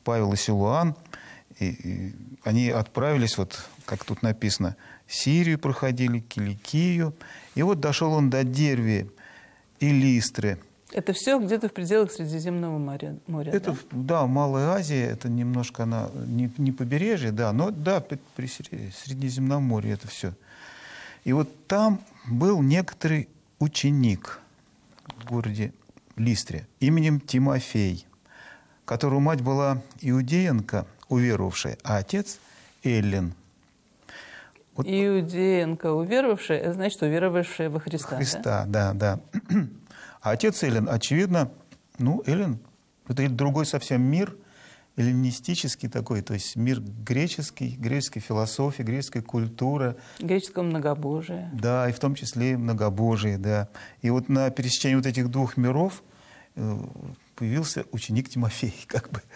Павел и Силуан, и они отправились, вот как тут написано, Сирию проходили, Киликию, и вот дошел он до Дервии и Листры. Это все где-то в пределах Средиземного моря, это, да, в Малой Азии, это немножко она не побережье, да, но да, при Средиземноморье это все. И вот там был некоторый ученик в городе Листре именем Тимофей, которого мать была иудеянка, уверовавшая, а отец Эллин. Вот. Иудеянка, уверовавшая, это значит уверовавшая во Христа. Христа, да. А отец Эллин, очевидно, Эллин, это другой совсем мир, эллинистический такой, то есть мир греческий, греческой философии, греческой культуры. Греческого многобожия. Да, и в том числе и многобожие, да. И вот на пересечении вот этих двух миров появился ученик Тимофей, как бы.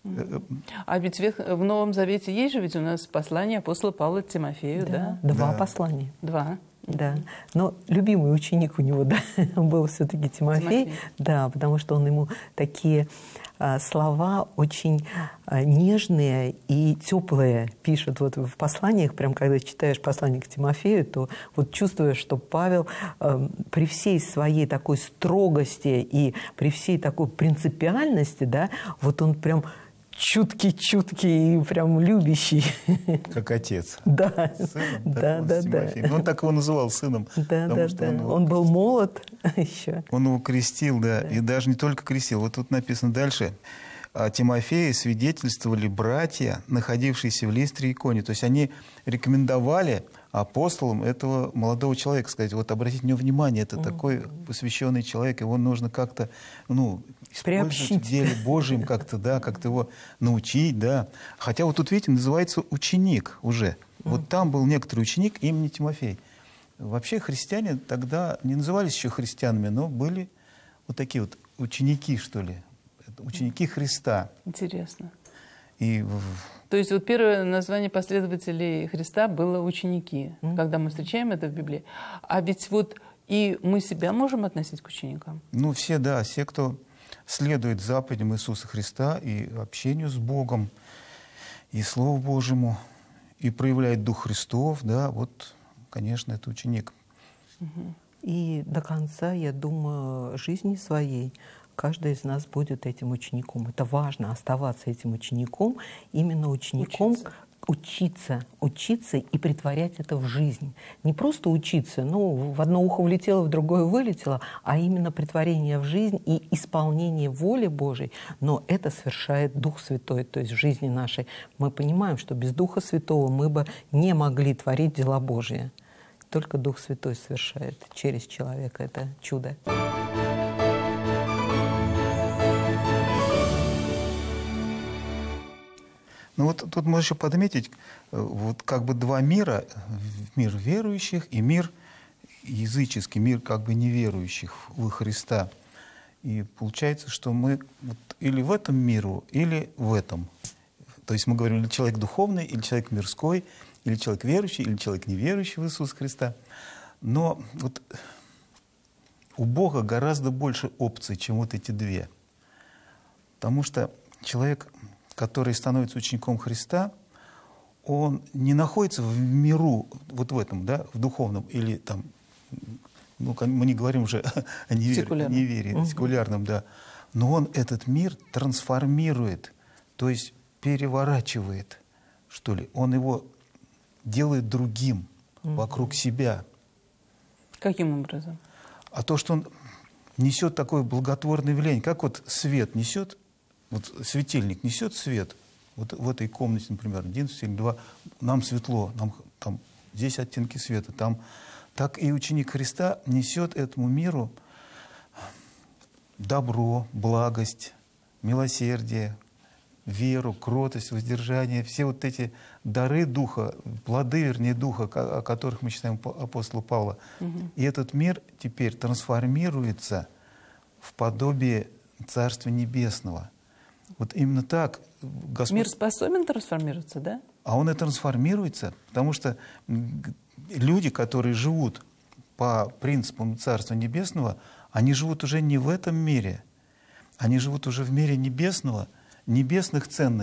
А ведь в Новом Завете есть же ведь у нас послание апостола Павла к Тимофею, да? Два послания. Два. Да, но любимый ученик у него, да, был все-таки Тимофей, да, потому что он ему такие слова очень нежные и теплые пишет вот в посланиях, прям когда читаешь послание к Тимофею, то вот чувствуешь, что Павел при всей своей такой строгости и при всей такой принципиальности, да, вот он прям чуткий и прям любящий. Как отец. Да, да. Он так его называл сыном. Да. Он был молод еще. Он его крестил, да, и даже не только крестил. Вот тут написано дальше. О Тимофее свидетельствовали братья, находившиеся в Листре и Иконе. То есть они рекомендовали апостолам этого молодого человека, сказать, вот обратите на него внимание, это такой посвященный человек, его нужно как-то, использовать в деле Божьем, как-то его научить, да. Хотя вот тут, видите, называется ученик уже. Вот там был некоторый ученик имени Тимофей. Вообще христиане тогда не назывались еще христианами, но были вот такие вот ученики, что ли, ученики Христа. Интересно. То есть вот первое название последователей Христа было ученики, когда мы встречаем это в Библии. А ведь вот и мы себя можем относить к ученикам? Все, да, все, кто следует заповедям Иисуса Христа и общению с Богом, и Слову Божьему, и проявляет Дух Христов, да, вот, конечно, это ученик. И до конца, я думаю, жизни своей каждый из нас будет этим учеником. Это важно, оставаться этим учеником, именно учеником, учиться и притворять это в жизнь. Не просто учиться, в одно ухо влетело, в другое вылетело, а именно притворение в жизнь и исполнение воли Божией. Но это совершает Дух Святой, то есть в жизни нашей. Мы понимаем, что без Духа Святого мы бы не могли творить дела Божьи. Только Дух Святой совершает через человека это чудо. Вот тут можно еще подметить, вот как бы два мира, мир верующих и мир языческий, мир как бы неверующих во Христа. И получается, что мы вот или в этом миру, или в этом. То есть мы говорим, или человек духовный, или человек мирской, или человек верующий, или человек неверующий в Иисуса Христа. Но вот у Бога гораздо больше опций, чем вот эти две. Потому что человек, который становится учеником Христа, он не находится в миру, вот в этом, да, в духовном, или там, мы не говорим уже о неверии, секулярном, да, но он этот мир трансформирует, то есть переворачивает, что ли, он его делает другим, вокруг себя. Каким образом? А то, что он несет такое благотворное влияние, как вот свет несет, вот светильник несет свет, вот в этой комнате, например, 11 или 2, нам светло, нам там здесь оттенки света, там, так и ученик Христа несет этому миру добро, благость, милосердие, веру, кротость, воздержание, все вот эти дары Духа, плоды, вернее, Духа, о которых мы читаем апостола Павла. И этот мир теперь трансформируется в подобие Царства Небесного. Вот именно так Господь... Мир способен трансформироваться, да? А он и трансформируется, потому что люди, которые живут по принципам Царства Небесного, они живут уже не в этом мире, они живут уже в мире небесного, небесных ценностей.